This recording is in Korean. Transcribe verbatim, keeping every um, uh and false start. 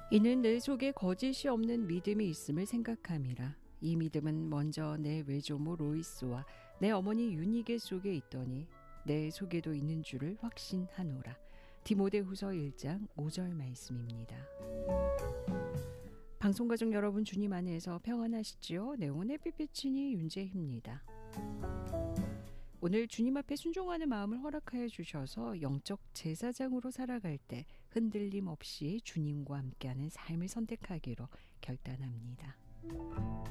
이는 내 속에 거짓이 없는 믿음이 있음을 생각함이라. 이 믿음은 먼저 내 외조모 로이스와 내 어머니 유니게 속에 있더니 내 속에도 있는 줄을 확신하노라. 디모데후서 일 장 오 절 말씀입니다. 방송가족 여러분, 주님 안에서 평안하시지요? 내용은 햇빛비치니 윤재희입니다. 오늘 주님 앞에 순종하는 마음을 허락하여 주셔서 영적 제사장으로 살아갈 때 흔들림 없이 주님과 함께하는 삶을 선택하기로 결단합니다.